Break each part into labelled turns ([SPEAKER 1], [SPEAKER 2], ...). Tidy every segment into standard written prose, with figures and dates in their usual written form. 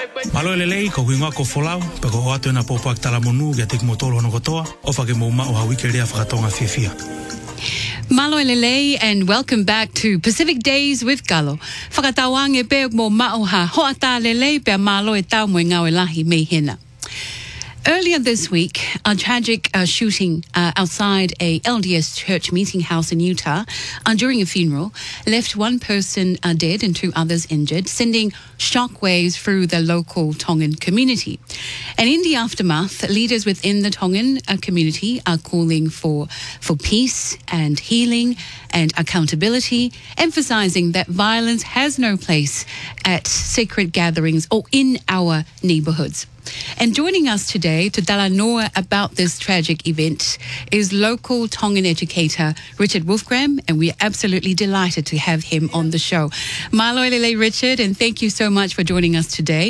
[SPEAKER 1] Malo lelei ko winga ko folau pe ko atu na popo tala monu ya tik motolo no kotoa o fa ke mo ma o hawike ria whakatonga fifia.
[SPEAKER 2] Malo lelei and welcome back to Pacific Days with Galo. Whakatawang e pe mo ma o ha hoata lelei pe malo e tau mo ngau e lahi me hina. Earlier this week, a tragic shooting outside a LDS church meeting house in Utah during a funeral left one person dead and two others injured, sending shockwaves through the local Tongan community. And in the aftermath, leaders within the Tongan community are calling for peace and healing and accountability, emphasizing that violence has no place at sacred gatherings or in our neighborhoods. And joining us today to talanoa about this tragic event is local Tongan educator Richard Wolfgram, and we're absolutely delighted to have him on the show. Malo elele, Richard, and thank you so much for joining us today.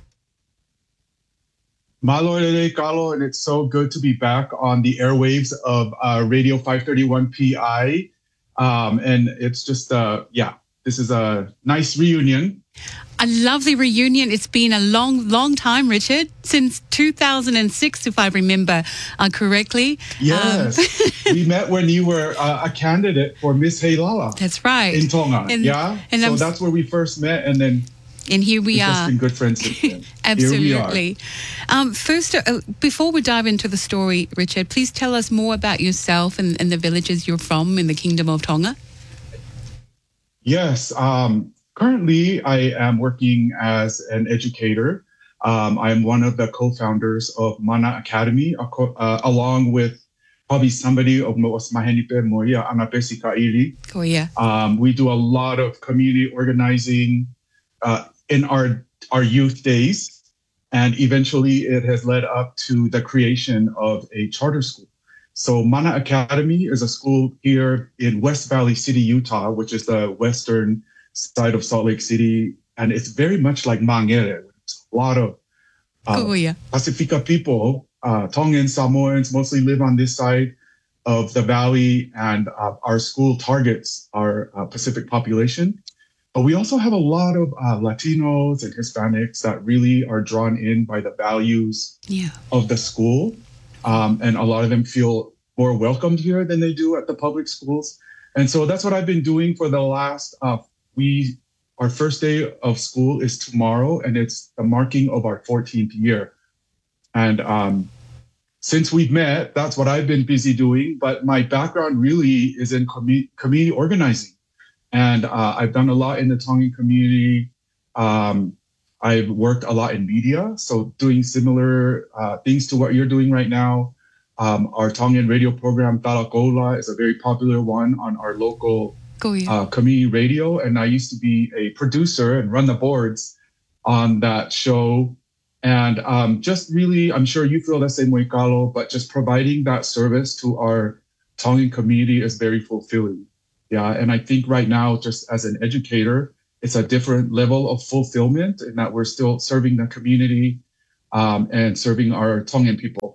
[SPEAKER 3] Malo elele, Kalo, and it's so good to be back on the airwaves of Radio 531 PI. And it's just, this is a nice reunion.
[SPEAKER 2] A lovely reunion. It's been a long time, Richard, since 2006, if I remember correctly.
[SPEAKER 3] Yes. We met when you were a candidate for Miss Heilala.
[SPEAKER 2] That's right.
[SPEAKER 3] In Tonga, And so that's where we first met, and then...
[SPEAKER 2] And here we
[SPEAKER 3] we've
[SPEAKER 2] are.
[SPEAKER 3] Just been good friends since then.
[SPEAKER 2] Absolutely. First, before we dive into the story, Richard, please tell us more about yourself and the villages you're from in the Kingdom of Tonga.
[SPEAKER 3] Yes. Currently, I am working as an educator. I am one of the co-founders of Mana Academy, along with probably somebody of Mo'os Mahenipe Moria Anapesi Ka'ili.
[SPEAKER 2] Oh, yeah.
[SPEAKER 3] We do a lot of community organizing in our youth days. And eventually, it has led up to the creation of a charter school. So Mana Academy is a school here in West Valley City, Utah, which is the western side of Salt Lake City, and it's very much like Mangere. A lot of Pacifica people, Tongan Samoans, mostly live on this side of the valley, and our school targets our Pacific population. But we also have a lot of Latinos and Hispanics that really are drawn in by the values of the school, and a lot of them feel more welcomed here than they do at the public schools. And so that's what I've been doing for the last our first day of school is tomorrow, and it's the marking of our 14th year. And since we've met, that's what I've been busy doing. But my background really is in community organizing. And I've done a lot in the Tongan community. I've worked a lot in media, so doing similar things to what you're doing right now. Our Tongan radio program, Talakola, is a very popular one on our local community radio, and I used to be a producer and run the boards on that show. And just really, I'm sure you feel the same way, Carlo, but just providing that service to our Tongan community is very fulfilling. Yeah, and I think right now, just as an educator, it's a different level of fulfillment in that we're still serving the community and serving our Tongan people.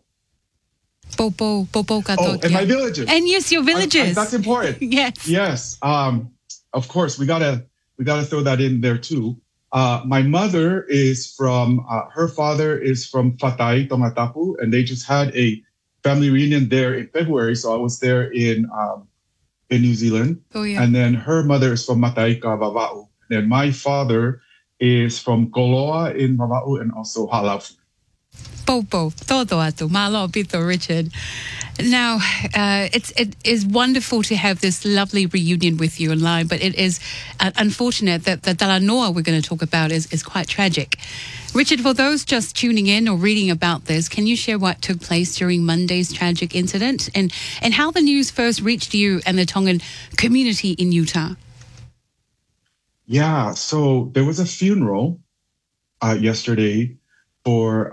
[SPEAKER 2] Popo
[SPEAKER 3] and my villages.
[SPEAKER 2] And yes, your villages.
[SPEAKER 3] That's important. Yes. Of course, we gotta throw that in there too. My mother is from. Her father is from Fatai, Tongatapu, and they just had a family reunion there in February. So I was there in New Zealand. And then her mother is from Mataika, Vava'u. And then my father is from Koloa in Vava'u and also Halafu.
[SPEAKER 2] Popo, todo atu, malo pito, Richard. Now, it is wonderful to have this lovely reunion with you online, but it is unfortunate that the talanoa we're going to talk about is quite tragic. Richard, for those just tuning in or reading about this, can you share what took place during Monday's tragic incident and how the news first reached you and the Tongan community in Utah?
[SPEAKER 3] Yeah, so there was a funeral yesterday for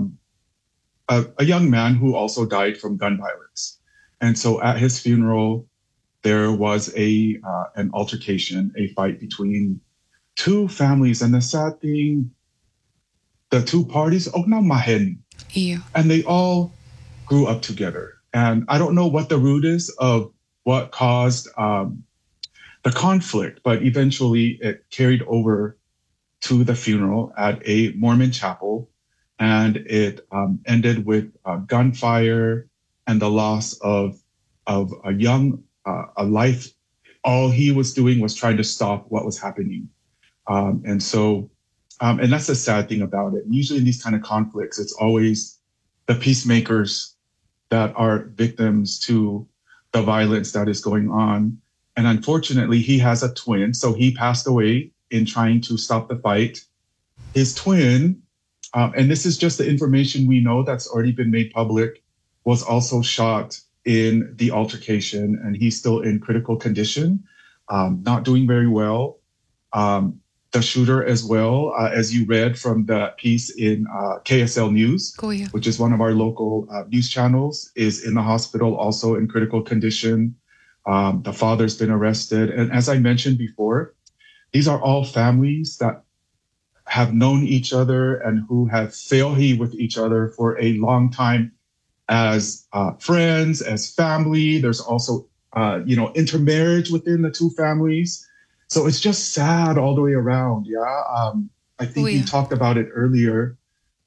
[SPEAKER 3] a young man who also died from gun violence. And so at his funeral, there was an altercation, a fight between two families. And the sad thing, the two parties, mahen. And they all grew up together. And I don't know what the root is of what caused the conflict, but eventually it carried over to the funeral at a Mormon chapel, and it ended with gunfire and the loss of a young a life. All he was doing was trying to stop what was happening, and that's the sad thing about it. Usually in these kind of conflicts, it's always the peacemakers that are victims to the violence that is going on. And unfortunately, he has a twin, so he passed away in trying to stop the fight. His twin, and this is just the information we know that's already been made public, was also shot in the altercation, and he's still in critical condition, not doing very well. The shooter as well, as you read from the piece in KSL News, which is one of our local news channels, is in the hospital also in critical condition. The father's been arrested. And as I mentioned before, these are all families that have known each other and who have failed with each other for a long time as friends, as family. There's also, intermarriage within the two families. So it's just sad all the way around. Yeah. I think you talked about it earlier.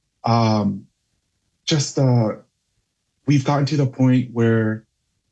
[SPEAKER 3] We've gotten to the point where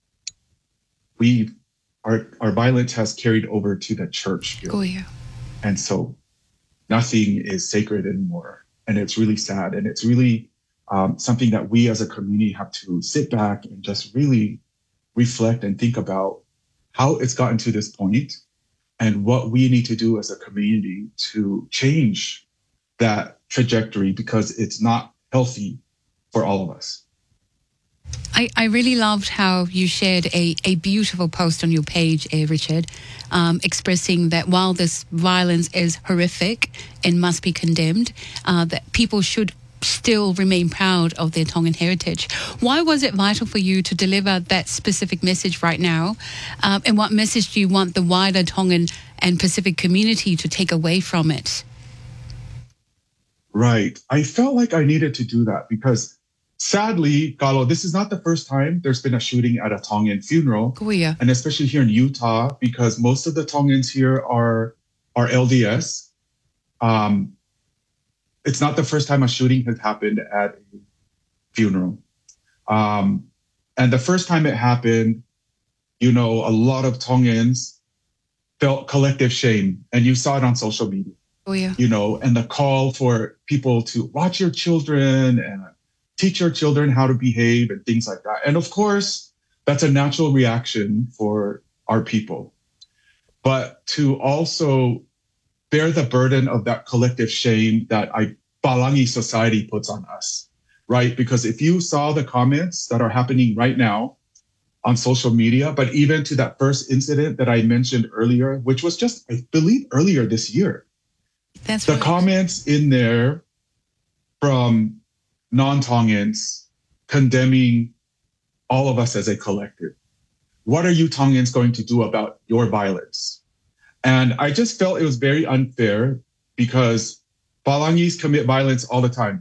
[SPEAKER 3] our violence has carried over to the church here. And so nothing is sacred anymore. And it's really sad. And it's really something that we as a community have to sit back and just really reflect and think about how it's gotten to this point and what we need to do as a community to change that trajectory, because it's not healthy for all of us.
[SPEAKER 2] I really loved how you shared a beautiful post on your page, Richard, expressing that while this violence is horrific and must be condemned, that people should still remain proud of their Tongan heritage. Why was it vital for you to deliver that specific message right now? And what message do you want the wider Tongan and Pacific community to take away from it?
[SPEAKER 3] Right. I felt like I needed to do that because sadly, Galo, this is not the first time there's been a shooting at a Tongan funeral. And especially here in Utah, because most of the Tongans here are LDS. It's not the first time a shooting has happened at a funeral. And the first time it happened, a lot of Tongans felt collective shame. And you saw it on social media. And the call for people to watch your children and teach your children how to behave and things like that. And of course, that's a natural reaction for our people. But to also bear the burden of that collective shame that Palangi society puts on us, right? Because if you saw the comments that are happening right now on social media, but even to that first incident that I mentioned earlier, which was just, I believe, earlier this year.
[SPEAKER 2] That's
[SPEAKER 3] the
[SPEAKER 2] right.
[SPEAKER 3] Comments in there from non-Tongans condemning all of us as a collective. What are you Tongans going to do about your violence? And I just felt it was very unfair because Palangis commit violence all the time.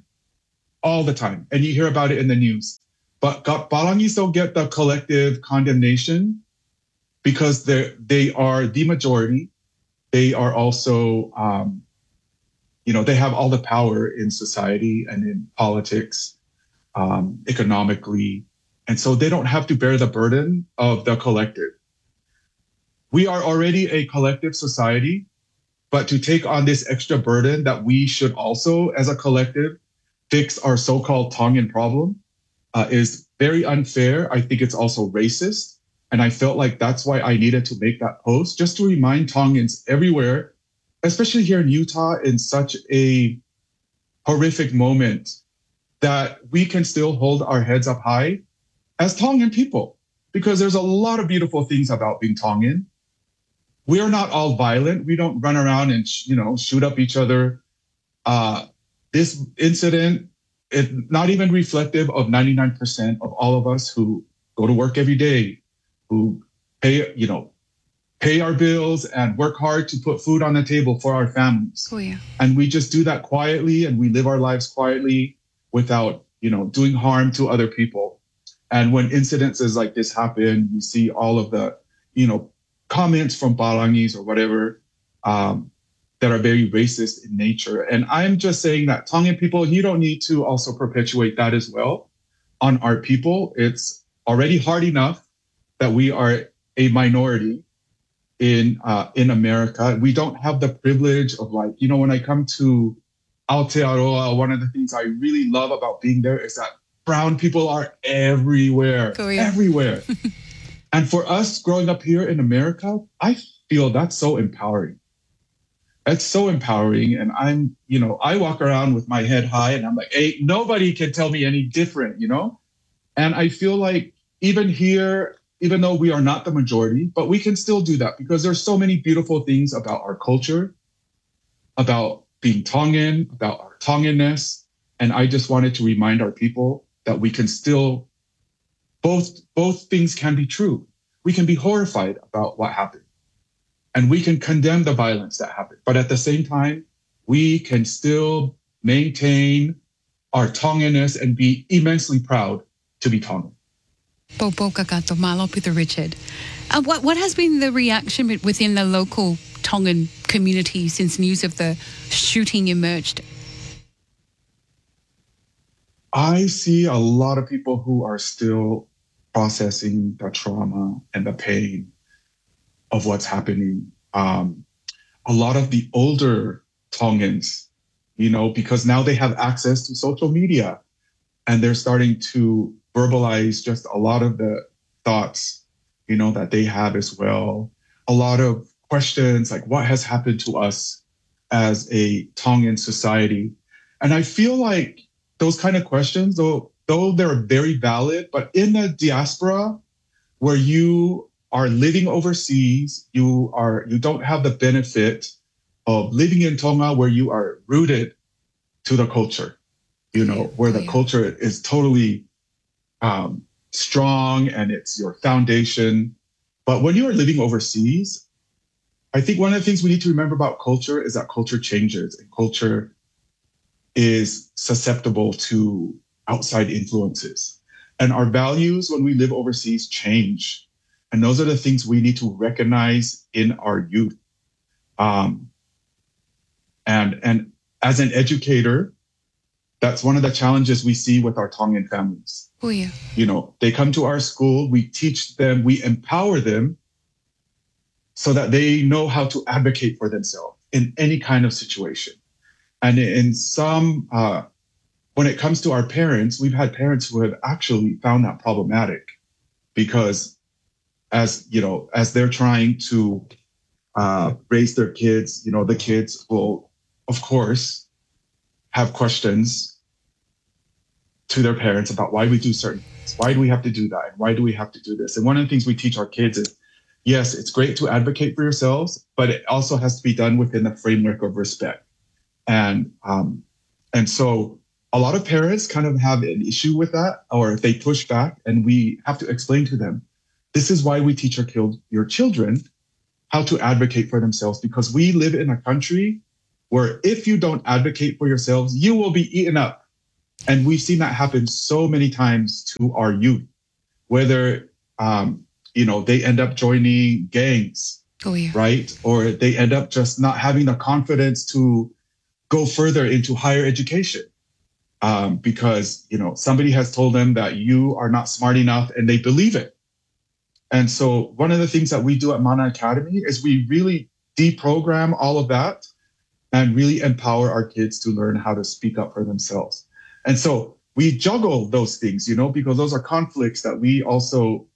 [SPEAKER 3] And you hear about it in the news. But Palangis don't get the collective condemnation because they are the majority. They are also, they have all the power in society and in politics, economically. And so they don't have to bear the burden of the collective. We are already a collective society, but to take on this extra burden that we should also, as a collective, fix our so-called Tongan problem is very unfair. I think it's also racist. And I felt like that's why I needed to make that post, just to remind Tongans everywhere, especially here in Utah, in such a horrific moment, that we can still hold our heads up high as Tongan people, because there's a lot of beautiful things about being Tongan. We are not all violent. We don't run around and, shoot up each other. This incident is not even reflective of 99% of all of us who go to work every day, who pay our bills and work hard to put food on the table for our families. And we just do that quietly, and we live our lives quietly without, doing harm to other people. And when incidences like this happen, you see all of the, comments from Palangis or whatever. that are very racist in nature. And I'm just saying that Tongan people, you don't need to also perpetuate that as well on our people. It's already hard enough that we are a minority in America. We don't have the privilege of, like, you know, when I come to Aotearoa, one of the things I really love about being there is that brown people are everywhere, everywhere. And for us growing up here in America, I feel that's so empowering. It's so empowering. And I'm, you know, I walk around with my head high and I'm like, hey, nobody can tell me any different, you know? And I feel like even here, even though we are not the majority, but we can still do that because there's so many beautiful things about our culture, about being Tongan, about our Tonganness. And I just wanted to remind our people that we can still, both things can be true. We can be horrified about what happened and we can condemn the violence that happened. But at the same time, we can still maintain our Tonganness and be immensely proud to be Tongan.
[SPEAKER 2] Popo kakato malo Peter Richard. What has been the reaction within the local Tongan community since news of the shooting emerged?
[SPEAKER 3] I see a lot of people who are still processing the trauma and the pain of what's happening. A lot of the older Tongans, you know, because now they have access to social media and they're starting to verbalize just a lot of the thoughts, you know, that they have as well. A lot of questions like what has happened to us as a Tongan society. And I feel like those kind of questions, though they're very valid, but in the diaspora where you are living overseas, you don't have the benefit of living in Tonga where you are rooted to the culture, you know, where the culture is totally strong and it's your foundation. But when you are living overseas, I think one of the things we need to remember about culture is that culture changes and culture is susceptible to outside influences. And our values when we live overseas change. And those are the things we need to recognize in our youth. And as an educator, that's one of the challenges we see with our Tongan families.
[SPEAKER 2] Oh, yeah.
[SPEAKER 3] You know, they come to our school, we teach them, we empower them so that they know how to advocate for themselves in any kind of situation. And in some, when it comes to our parents, we've had parents who have actually found that problematic because as they're trying to raise their kids, you know, the kids will, of course, have questions to their parents about why we do certain things. Why do we have to do that? Why do we have to do this? And one of the things we teach our kids is, yes, it's great to advocate for yourselves, but it also has to be done within the framework of respect. And so a lot of parents kind of have an issue with that, or they push back, and we have to explain to them, this is why we teach your children how to advocate for themselves, because we live in a country where if you don't advocate for yourselves, you will be eaten up. And we've seen that happen so many times to our youth, whether, they end up joining gangs, right? Or they end up just not having the confidence to go further into higher education because, you know, somebody has told them that you are not smart enough and they believe it. And so one of the things that we do at Mana Academy is we really deprogram all of that and really empower our kids to learn how to speak up for themselves. And so we juggle those things, you know, because those are conflicts that we also